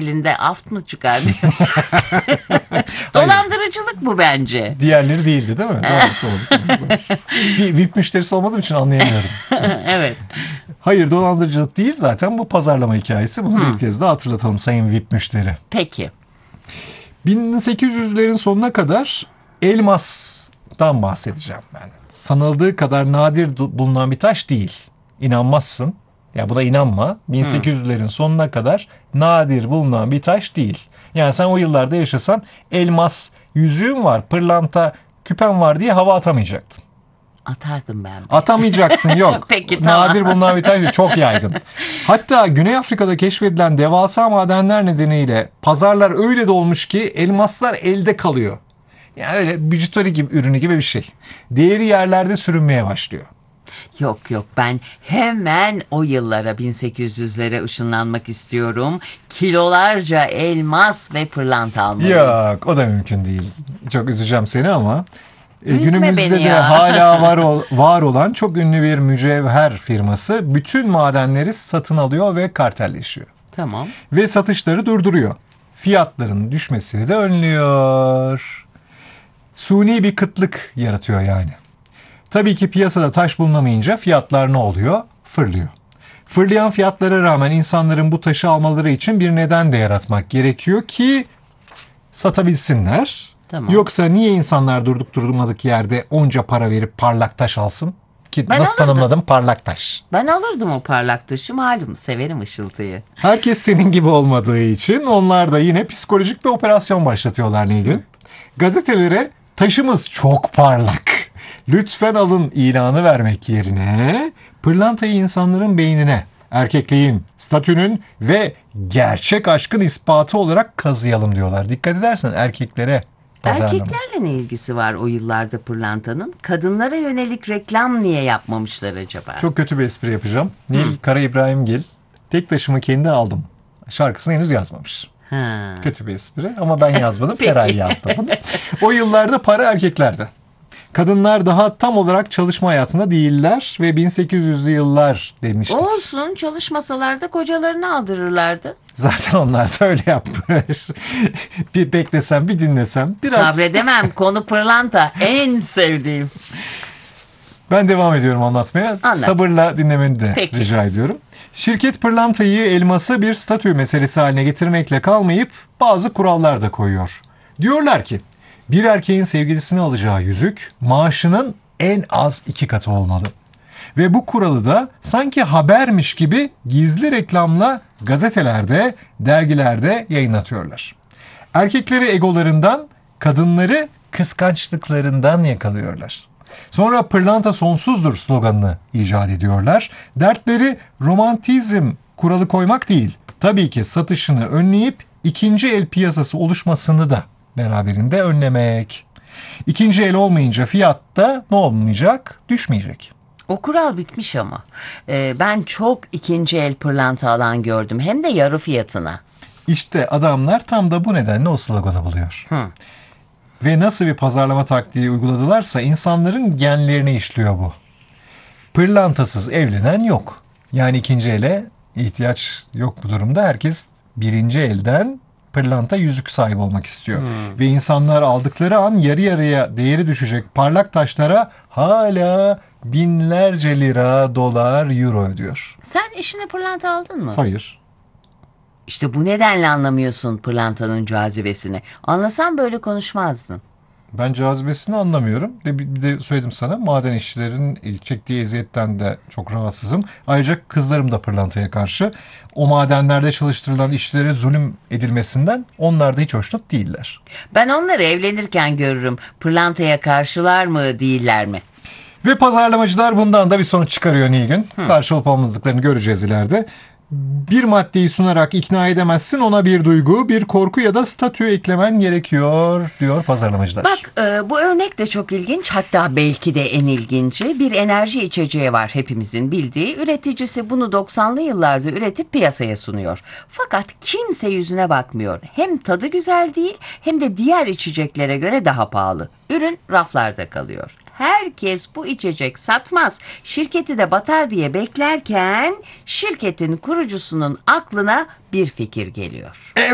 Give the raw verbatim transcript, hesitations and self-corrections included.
elinde aft mı çıkar diyor. Dolandırıcılık bu bence. Diğerleri değildi değil mi? Doğru, doğru, doğru. V I P müşterisi olmadığım için anlayamıyorum. Evet. Hayır, dolandırıcılık değil zaten, bu pazarlama hikayesi. Bunu bir kez daha hatırlatalım sayın V I P müşteri. Peki. bin sekiz yüzlerin sonuna kadar elmastan bahsedeceğim ben. Sanıldığı kadar nadir bulunan bir taş değil. İnanmazsın. Ya buna inanma. bin sekiz yüzlerin sonuna kadar nadir bulunan bir taş değil. Yani sen o yıllarda yaşasan elmas yüzüğün var, pırlanta küpen var diye hava atamayacaktın. Atardım ben. Atamayacaksın, yok. Peki, tamam. Nadir bulunan bir taş, çok yaygın. Hatta Güney Afrika'da keşfedilen devasa madenler nedeniyle pazarlar öyle dolmuş ki elmaslar elde kalıyor. Yani öyle bijuteri gibi, ürünü gibi bir şey. Diğeri yerlerde sürünmeye başlıyor. Yok yok, ben hemen o yıllara, bin sekiz yüzlere ışınlanmak istiyorum. Kilolarca elmas ve pırlanta almalıyım. Yok, o da mümkün değil. Çok üzeceğim seni ama e, Üzme günümüzde beni de ya. hala var ol, var olan çok ünlü bir mücevher firması bütün madenleri satın alıyor ve kartelleşiyor. Tamam. Ve satışları durduruyor. Fiyatların düşmesini de önlüyor. Suni bir kıtlık yaratıyor yani. Tabii ki piyasada taş bulunamayınca fiyatlar ne oluyor? Fırlıyor. Fırlayan fiyatlara rağmen insanların bu taşı almaları için bir neden de yaratmak gerekiyor ki satabilsinler. Tamam. Yoksa niye insanlar durduk durmadık yerde onca para verip parlak taş alsın? Ki Ben nasıl alırdım. tanımladım? Parlak taş. Ben alırdım o parlak taşı, malum severim ışıltıyı. Herkes senin gibi olmadığı için onlar da yine psikolojik bir operasyon başlatıyorlar Nilgün. Gazetelere taşımız çok parlak, lütfen alın ilanı vermek yerine pırlantayı insanların beynine, erkekliğin, statünün ve gerçek aşkın ispatı olarak kazıyalım diyorlar. Dikkat edersen erkeklere pazarlama. Erkeklerle ne ilgisi var o yıllarda pırlantanın? Kadınlara yönelik reklam niye yapmamışlar acaba? Çok kötü bir espri yapacağım. Nil Kara İbrahimgil tek taşımı kendi aldım şarkısını henüz yazmamış. Ha. Kötü bir espri ama ben yazmadım. Peki. Feray yazdı bunu. O yıllarda para erkeklerde. Kadınlar daha tam olarak çalışma hayatında değiller ve bin sekiz yüzlü yıllar demiştik. Olsun, çalışmasalar da kocalarını aldırırlardı. Zaten onlar da öyle yapmış. Bir beklesem, bir dinlesem. Biraz... Sabredemem, konu pırlanta, en sevdiğim. Ben devam ediyorum anlatmaya. Anlat. Sabırla dinlemeni de Peki. rica ediyorum. Şirket pırlantayı, elması bir statü meselesi haline getirmekle kalmayıp bazı kurallar da koyuyor. Diyorlar ki bir erkeğin sevgilisine alacağı yüzük maaşının en az iki katı olmalı. Ve bu kuralı da sanki habermiş gibi gizli reklamla gazetelerde, dergilerde yayınlatıyorlar. Erkekleri egolarından, kadınları kıskançlıklarından yakalıyorlar. Sonra pırlanta sonsuzdur sloganını icat ediyorlar. Dertleri romantizm kuralı koymak değil, tabii ki satışını önleyip ikinci el piyasası oluşmasını da beraberinde önlemek. İkinci el olmayınca fiyatta ne olmayacak? Düşmeyecek. O kural bitmiş ama. Ee, ben çok ikinci el pırlanta alan gördüm. Hem de yarı fiyatına. İşte adamlar tam da bu nedenle o sloganı buluyor. Hı. Ve nasıl bir pazarlama taktiği uyguladılarsa insanların genlerine işliyor bu. Pırlantasız evlenen yok. Yani ikinci ele ihtiyaç yok bu durumda. Herkes birinci elden pırlanta yüzük sahibi olmak istiyor. Hmm. Ve insanlar aldıkları an yarı yarıya değeri düşecek parlak taşlara hala binlerce lira, dolar, euro ödüyor. Sen eşine pırlanta aldın mı? Hayır. İşte bu nedenle anlamıyorsun pırlantanın cazibesini. Anlasan böyle konuşmazdın. Ben cazibesini anlamıyorum. De, bir de söyledim sana, maden işçilerin çektiği eziyetten de çok rahatsızım. Ayrıca kızlarım da pırlantaya karşı. O madenlerde çalıştırılan işçilere zulüm edilmesinden onlar da hiç hoşnut değiller. Ben onları evlenirken görürüm. Pırlantaya karşılar mı, değiller mi? Ve pazarlamacılar bundan da bir sonuç çıkarıyor Nilgün. Karşı olup olmadıklarını göreceğiz ileride. Bir maddeyi sunarak ikna edemezsin, ona bir duygu, bir korku ya da statü eklemen gerekiyor diyor pazarlamacılar. Bak e, bu örnek de çok ilginç, hatta belki de en ilginci. Bir enerji içeceği var hepimizin bildiği. Üreticisi bunu doksanlı yıllarda üretip piyasaya sunuyor. Fakat kimse yüzüne bakmıyor. Hem tadı güzel değil hem de diğer içeceklere göre daha pahalı. Ürün raflarda kalıyor. Herkes bu içecek satmaz, şirketi de batar diye beklerken şirketin kurucusunun aklına bir fikir geliyor.